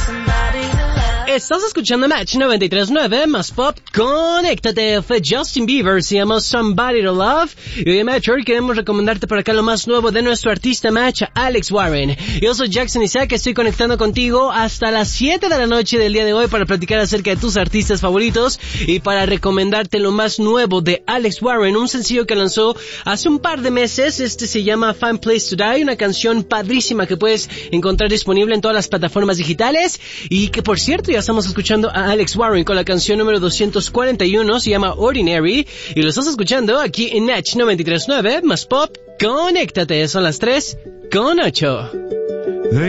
Estás escuchando Match 93.9 más pop. Conéctate. Fue Justin Bieber, se llama Somebody to Love. Y hoy en Match hoy queremos recomendarte por acá lo más nuevo de nuestro artista Match, Alex Warren. Yo soy Jackson Isaac, estoy conectando contigo hasta las 7 de la noche del día de hoy para platicar acerca de tus artistas favoritos y para recomendarte lo más nuevo de Alex Warren, un sencillo que lanzó hace un par de meses. Este se llama Fine Place to Die, una canción padrísima que puedes encontrar disponible en todas las plataformas digitales y que, por cierto, ya estamos escuchando a Alex Warren con la canción número 241, se llama Ordinary, y lo estás escuchando aquí en Match 93.9 más pop. Conéctate, son las 3:08.